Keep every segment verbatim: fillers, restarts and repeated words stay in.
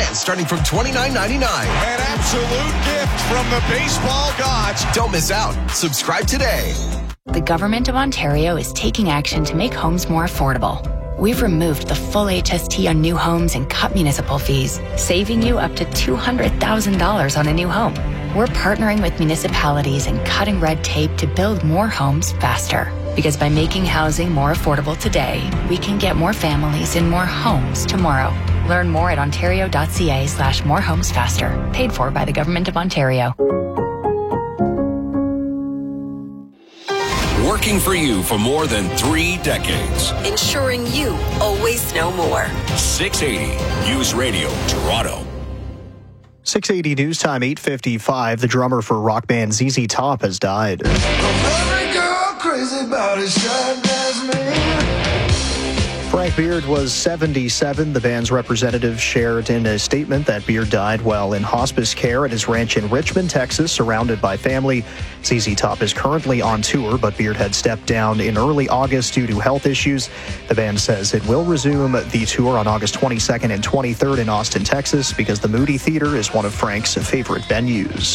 Plans starting from twenty-nine ninety-nine. An absolute gift from the baseball gods. Don't miss out. Subscribe today. The Government of Ontario is taking action to make homes more affordable. We've removed the full H S T on new homes and cut municipal fees, saving you up to two hundred thousand dollars on a new home. We're partnering with municipalities and cutting red tape to build more homes faster. Because by making housing more affordable today, we can get more families in more homes tomorrow. Learn more at ontario.ca slash more homes faster. Paid for by the Government of Ontario. Working for you for more than three decades. Ensuring you always know more. six eighty News Radio, Toronto. six eighty News Time, eight fifty-five. The drummer for rock band Z Z Top has died. Every girl crazy about his shine as me. Frank Beard was seventy-seven. The band's representative shared in a statement that Beard died while in hospice care at his ranch in Richmond, Texas, surrounded by family. Z Z Top is currently on tour, but Beard had stepped down in early August due to health issues. The band says it will resume the tour on August twenty-second and twenty-third in Austin, Texas, because the Moody Theater is one of Frank's favorite venues.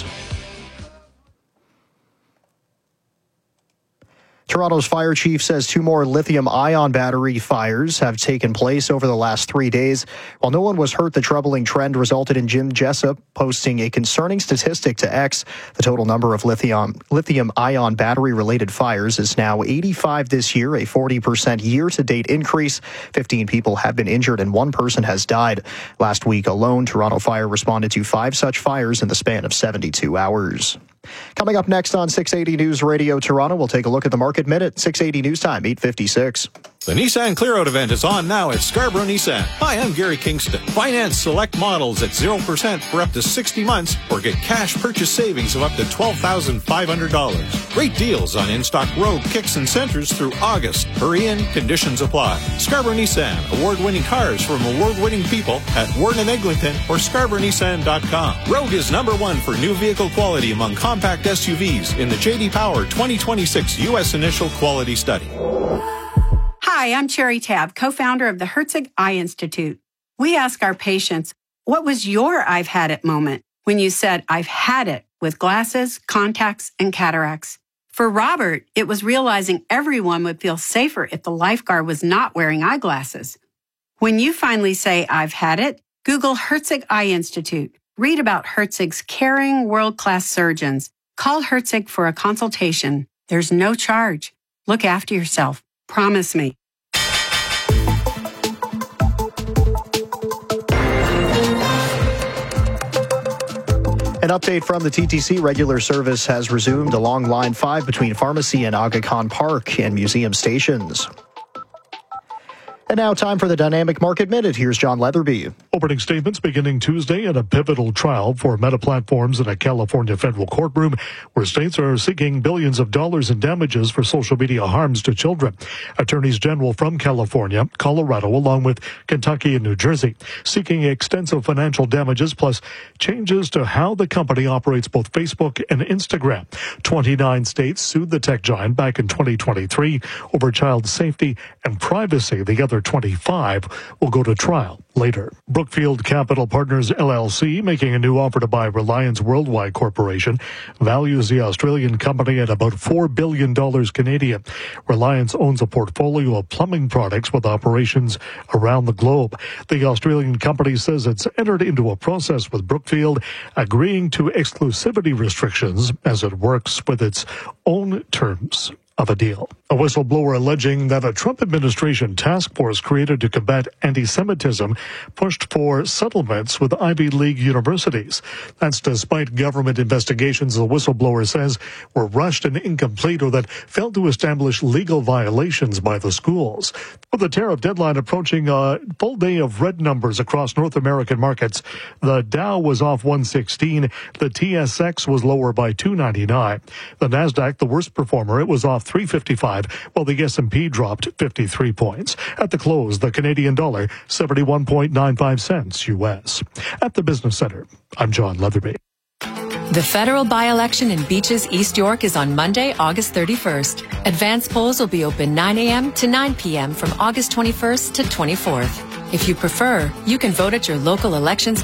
Toronto's fire chief says two more lithium-ion battery fires have taken place over the last three days. While no one was hurt, the troubling trend resulted in Jim Jessup posting a concerning statistic to X. The total number of lithium, lithium-ion battery-related fires is now eighty-five this year, a forty percent year-to-date increase. fifteen people have been injured and one person has died. Last week alone, Toronto Fire responded to five such fires in the span of seventy-two hours. Coming up next on six eighty News Radio Toronto, we'll take a look at the market minute. six eighty News Time, eight fifty-six. The Nissan Clearout event is on now at Scarborough Nissan. Hi, I'm Gary Kingston. Finance select models at zero percent for up to sixty months or get cash purchase savings of up to twelve thousand five hundred dollars. Great deals on in-stock Rogue, Kicks, and Centers through August. Hurry in, conditions apply. Scarborough Nissan, award-winning cars from award-winning people at Warden and Eglinton or scarborough nissan dot com. Rogue is number one for new vehicle quality among compact S U Vs in the J D Power twenty twenty-six U S Initial Quality Study. Hi, I'm Cherry Tabb, co-founder of the Herzig Eye Institute. We ask our patients, what was your I've had it moment when you said, I've had it with glasses, contacts, and cataracts? For Robert, it was realizing everyone would feel safer if the lifeguard was not wearing eyeglasses. When you finally say, I've had it, Google Herzig Eye Institute. Read about Herzig's caring, world-class surgeons. Call Herzig for a consultation. There's no charge. Look after yourself. Promise me. An update from the T T C. Regular service has resumed along Line five between Pharmacy and Aga Khan Park and Museum stations. And now time for the Dynamic Market Minute. Here's John Leatherby. Opening statements beginning Tuesday in a pivotal trial for Meta Platforms in a California federal courtroom where states are seeking billions of dollars in damages for social media harms to children. Attorneys general from California, Colorado, along with Kentucky and New Jersey, seeking extensive financial damages plus changes to how the company operates both Facebook and Instagram. twenty-nine states sued the tech giant back in twenty twenty-three over child safety and privacy. The other twenty-five will go to trial later. Brookfield Capital Partners L L C, making a new offer to buy Reliance Worldwide Corporation, values the Australian company at about four billion dollars Canadian. Reliance owns a portfolio of plumbing products with operations around the globe. The Australian company says it's entered into a process with Brookfield, agreeing to exclusivity restrictions as it works with its own terms of a deal. A whistleblower alleging that a Trump administration task force created to combat anti-Semitism pushed for settlements with Ivy League universities. That's despite government investigations, the whistleblower says, were rushed and incomplete or that failed to establish legal violations by the schools. With the tariff deadline approaching a full day of red numbers across North American markets, the Dow was off one sixteen, the T S X was lower by two ninety-nine. The Nasdaq, the worst performer, it was off three fifty-five, while the S and P dropped fifty-three points. At the close, the Canadian dollar, seventy-one point nine five cents U S. At the Business Center, I'm John Leatherby. The federal by-election in Beaches, East York is on Monday, August thirty-first. Advance polls will be open nine a.m. to nine p.m. from August twenty-first to twenty-fourth. If you prefer, you can vote at your local elections